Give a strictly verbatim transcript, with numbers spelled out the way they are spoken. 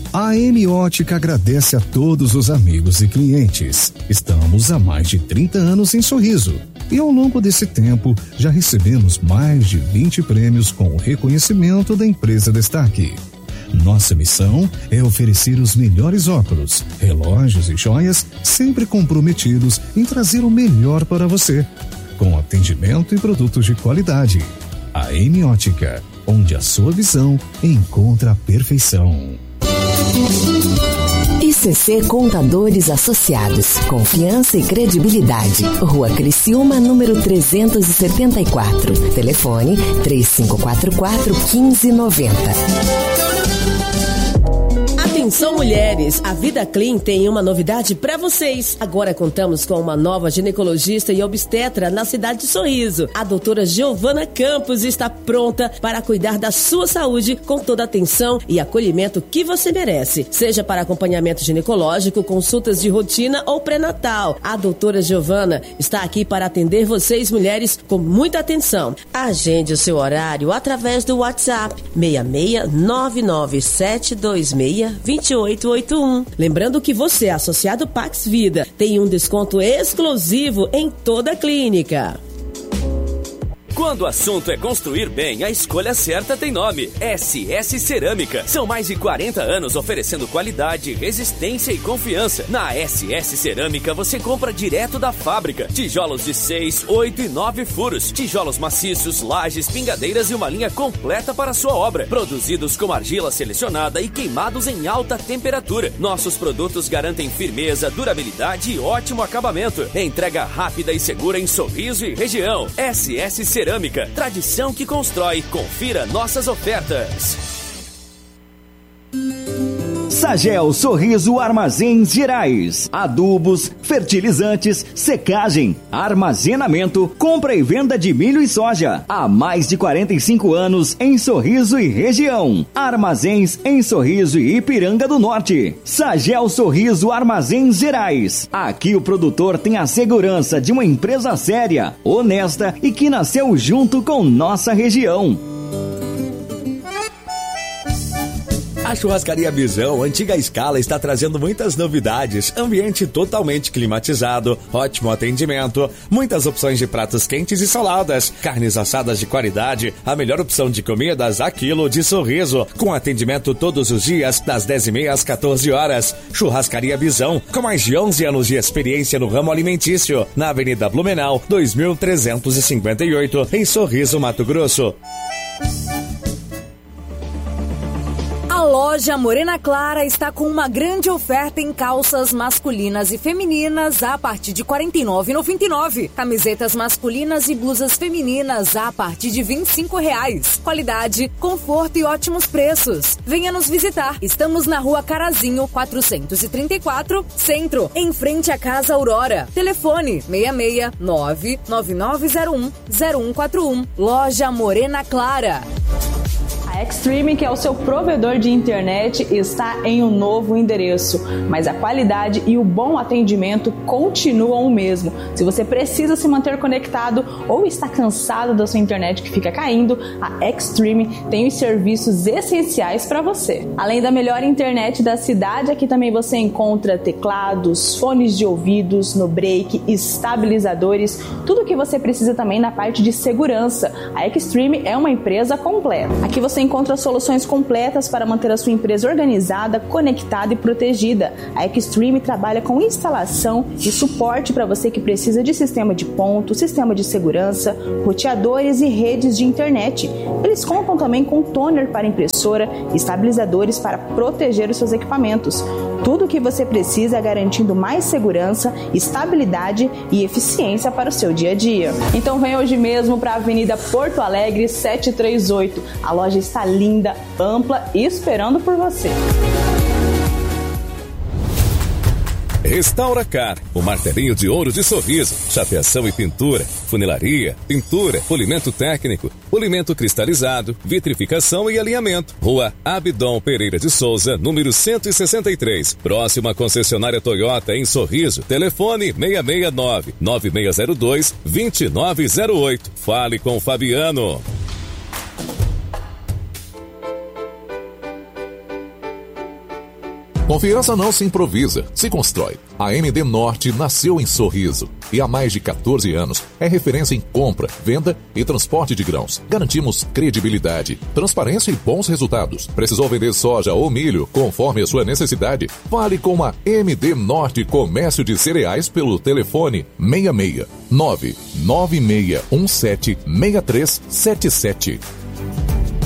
A M Ótica agradece a todos os amigos e clientes. Estamos há mais de trinta anos em Sorriso. E ao longo desse tempo, já recebemos mais de vinte prêmios com o reconhecimento da empresa Destaque. Nossa missão é oferecer os melhores óculos, relógios e joias, sempre comprometidos em trazer o melhor para você, com atendimento e produtos de qualidade. A M Ótica, onde a sua visão encontra a perfeição. I C C Contadores Associados, confiança e credibilidade. Rua Criciúma, número trezentos e setenta e quatro. Telefone três cinco quatro quatro, um cinco nove zero. Atenção mulheres, a Vida Clean tem uma novidade para vocês. Agora contamos com uma nova ginecologista e obstetra na cidade de Sorriso. A doutora Giovana Campos está pronta para cuidar da sua saúde com toda a atenção e acolhimento que você merece. Seja para acompanhamento ginecológico, consultas de rotina ou pré-natal. A doutora Giovana está aqui para atender vocês mulheres com muita atenção. Agende o seu horário através do WhatsApp seis seis nove nove sete dois seis dois oito oito um. Lembrando que você, associado Pax Vida, tem um desconto exclusivo em toda a clínica. Quando o assunto é construir bem, a escolha certa tem nome: S S Cerâmica. São mais de quarenta anos oferecendo qualidade, resistência e confiança. Na S S Cerâmica você compra direto da fábrica. Tijolos de seis, oito e nove furos. Tijolos maciços, lajes, pingadeiras e uma linha completa para a sua obra. Produzidos com argila selecionada e queimados em alta temperatura. Nossos produtos garantem firmeza, durabilidade e ótimo acabamento. Entrega rápida e segura em Sorriso e região. S S Cerâmica. Cerâmica, tradição que constrói. Confira nossas ofertas. Sagel Sorriso Armazéns Gerais. Adubos, fertilizantes, secagem, armazenamento, compra e venda de milho e soja. Há mais de quarenta e cinco anos em Sorriso e região. Armazéns em Sorriso e Ipiranga do Norte. Sagel Sorriso Armazéns Gerais. Aqui o produtor tem a segurança de uma empresa séria, honesta e que nasceu junto com nossa região. A Churrascaria Visão, antiga Escala, está trazendo muitas novidades. Ambiente totalmente climatizado, ótimo atendimento, muitas opções de pratos quentes e saladas, carnes assadas de qualidade, a melhor opção de comidas a quilo de Sorriso, com atendimento todos os dias, das dez e meia às quatorze horas. Churrascaria Visão, com mais de onze anos de experiência no ramo alimentício, na Avenida Blumenau, dois mil trezentos e cinquenta e oito, em Sorriso, Mato Grosso. A loja Morena Clara está com uma grande oferta em calças masculinas e femininas a partir de quarenta e nove reais e noventa e nove centavos. Camisetas masculinas e blusas femininas a partir de vinte e cinco reais. Qualidade, conforto e ótimos preços. Venha nos visitar. Estamos na Rua Carazinho, quatrocentos e trinta e quatro, Centro, em frente à Casa Aurora. Telefone seis seis nove nove nove zero um zero um quatro um. Loja Morena Clara. A Extreme, que é o seu provedor de internet, está em um novo endereço, mas a qualidade e o bom atendimento continuam o mesmo. Se você precisa se manter conectado ou está cansado da sua internet que fica caindo, a Extreme tem os serviços essenciais para você. Além da melhor internet da cidade, aqui também você encontra teclados, fones de ouvidos, no break, estabilizadores, tudo o que você precisa também na parte de segurança. A Extreme é uma empresa completa. Aqui você encontra soluções completas para manter a sua empresa organizada, conectada e protegida. A Extreme trabalha com instalação e suporte para você que precisa de sistema de ponto, sistema de segurança, roteadores e redes de internet. Eles contam também com toner para impressora e estabilizadores para proteger os seus equipamentos. Tudo o que você precisa garantindo mais segurança, estabilidade e eficiência para o seu dia a dia. Então vem hoje mesmo para a Avenida Porto Alegre setecentos e trinta e oito. A loja está linda, ampla e esperando por você. Restauracar, o martelinho de ouro de Sorriso, chapeação e pintura, funilaria, pintura, polimento técnico, polimento cristalizado, vitrificação e alinhamento. Rua Abdon Pereira de Souza, número cento e sessenta e três, próxima concessionária Toyota em Sorriso. Telefone seis seis nove nove seis zero dois dois nove zero oito. Fale com o Fabiano. Confiança não se improvisa, se constrói. A M D Norte nasceu em Sorriso e há mais de quatorze anos é referência em compra, venda e transporte de grãos. Garantimos credibilidade, transparência e bons resultados. Precisou vender soja ou milho conforme a sua necessidade? Fale com a M D Norte Comércio de Cereais pelo telefone seis seis nove nove seis um sete seis três sete sete.